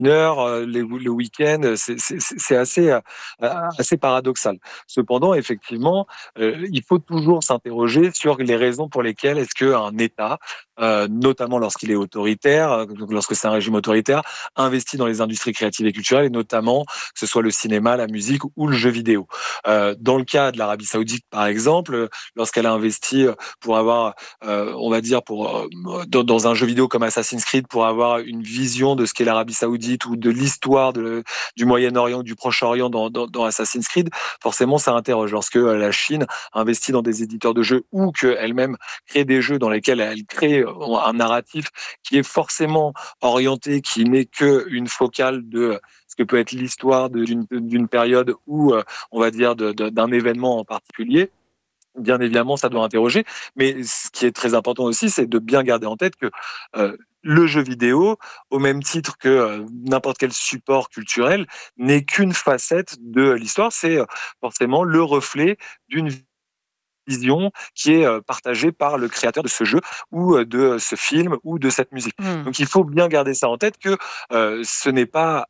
heure, le week-end, c'est assez paradoxal. Cependant, effectivement, il faut toujours s'interroger sur les raisons pour lesquelles est-ce qu'un État, notamment lorsqu'il est autoritaire, donc lorsque c'est un régime autoritaire, investit dans les industries créatives et culturelles, et notamment que ce soit le cinéma, la musique ou le jeu vidéo. Dans le cas de l'Arabie Saoudite, par exemple, lorsqu'elle a investi pour avoir, on va dire, dans un jeu vidéo comme Assassin's Creed, pour avoir une vision de ce qu'est l'Arabie Saoudite ou de l'histoire du Moyen-Orient ou du Proche-Orient dans Assassin's Creed, forcément ça interroge. Lorsque la Chine investit dans des éditeurs de jeux ou qu'elle-même crée des jeux dans lesquels elle crée un narratif qui est forcément orienté, qui n'est qu'une focale de ce que peut être l'histoire d'une période ou, on va dire, d'un événement en particulier, bien évidemment, ça doit interroger. Mais ce qui est très important aussi, c'est de bien garder en tête que le jeu vidéo, au même titre que n'importe quel support culturel, n'est qu'une facette de l'histoire. C'est forcément le reflet d'une vision qui est partagée par le créateur de ce jeu ou de ce film ou de cette musique. Mmh. Donc il faut bien garder ça en tête que ce n'est pas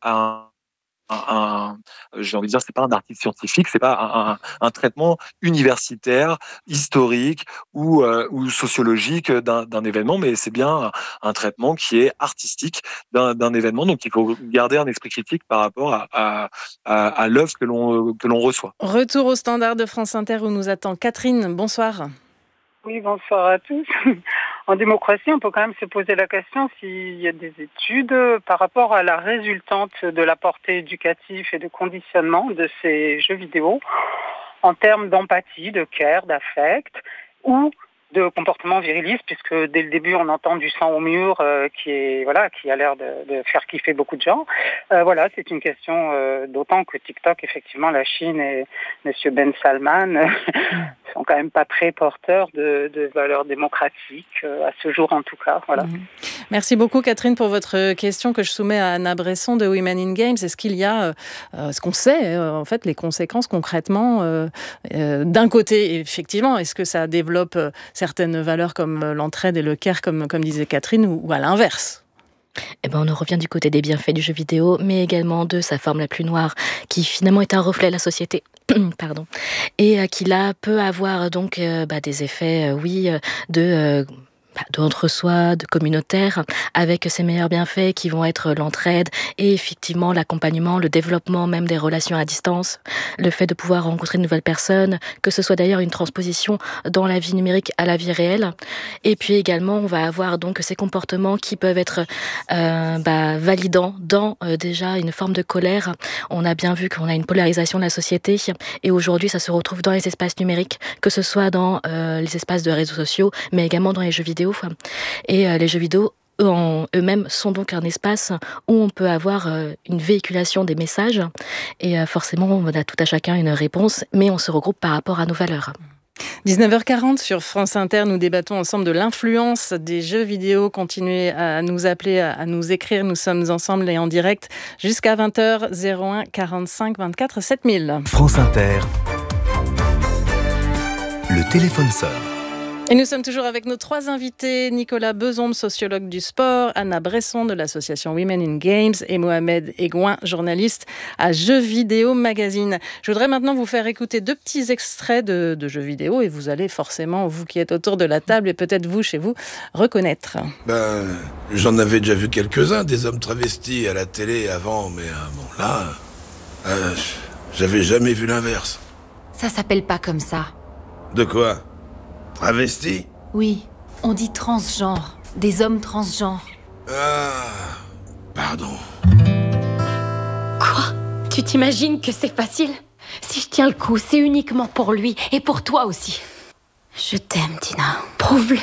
j'ai envie de dire, c'est pas un article scientifique, c'est pas un traitement universitaire, historique ou sociologique d'un événement, mais c'est bien un traitement qui est artistique d'un événement. Donc, il faut garder un esprit critique par rapport à l'œuvre que l'on reçoit. Retour au standard de France Inter où nous attend Catherine. Bonsoir. Oui, bonsoir à tous. En démocratie, on peut quand même se poser la question s'il y a des études par rapport à la résultante de la portée éducative et de conditionnement de ces jeux vidéo en termes d'empathie, de care, d'affect ou de comportement viriliste, puisque dès le début on entend du sang au mur qui a l'air de faire kiffer beaucoup de gens. C'est une question d'autant que TikTok, effectivement, la Chine et Monsieur Ben Salman sont quand même pas très porteurs de valeurs démocratiques à ce jour en tout cas. Voilà. Merci beaucoup Catherine pour votre question que je soumets à Anna Bresson de Women in Games. Est-ce qu'il y a, ce qu'on sait en fait, les conséquences concrètement d'un côté, effectivement, est-ce que ça développe certaines valeurs comme l'entraide et le care, comme disait Catherine, ou à l'inverse? On en revient du côté des bienfaits du jeu vidéo, mais également de sa forme la plus noire, qui finalement est un reflet de la société. Pardon. Et qui là peut avoir donc des effets, d'entre-soi, de communautaire, avec ses meilleurs bienfaits qui vont être l'entraide et effectivement l'accompagnement, le développement même des relations à distance, le fait de pouvoir rencontrer de nouvelles personnes, que ce soit d'ailleurs une transposition dans la vie numérique à la vie réelle. Et puis également, on va avoir donc ces comportements qui peuvent être validants dans déjà une forme de colère. On a bien vu qu'on a une polarisation de la société et aujourd'hui, ça se retrouve dans les espaces numériques, que ce soit dans les espaces de réseaux sociaux, mais également dans les jeux vidéo. Et les jeux vidéo en eux-mêmes sont donc un espace où on peut avoir une véhiculation des messages et forcément on a tout à chacun une réponse, mais on se regroupe par rapport à nos valeurs. 19h40 sur France Inter, nous débattons ensemble de l'influence des jeux vidéo. Continuez à nous appeler, à nous écrire. Nous sommes ensemble et en direct jusqu'à 20h, 01 45 24 7000. France Inter, le téléphone sonne. Et nous sommes toujours avec nos trois invités, Nicolas Bezombes, sociologue du sport, Anna Bresson de l'association Women in Games et Mohamed Egouin, journaliste à Jeux Vidéo Magazine. Je voudrais maintenant vous faire écouter deux petits extraits de jeux vidéo et vous allez forcément, vous qui êtes autour de la table et peut-être vous chez vous, reconnaître. J'en avais déjà vu quelques-uns, des hommes travestis à la télé avant, mais j'avais jamais vu l'inverse. Ça s'appelle pas comme ça. De quoi ? Travesti ? Oui, on dit transgenre, des hommes transgenres. Pardon. Quoi ? Tu t'imagines que c'est facile ? Si je tiens le coup, c'est uniquement pour lui et pour toi aussi. Je t'aime, Tina. Prouve-le.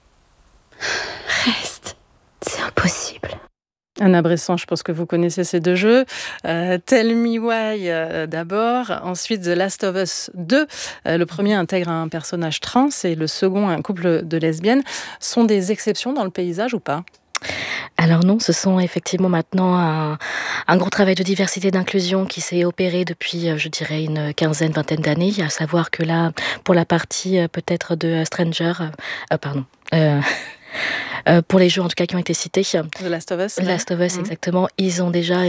Reste. C'est impossible. Anna Bresson, je pense que vous connaissez ces deux jeux. Tell Me Why d'abord, ensuite The Last of Us 2. Le premier intègre un personnage trans et le second un couple de lesbiennes. Sont des exceptions dans le paysage ou pas ? Alors non, ce sont effectivement maintenant un gros travail de diversité et d'inclusion qui s'est opéré depuis, je dirais, une quinzaine, vingtaine d'années. À savoir que là, pour la partie peut-être de Stranger, pour les jeux en tout cas qui ont été cités. The Last of Us. Last of Us, exactement. Ils ont déjà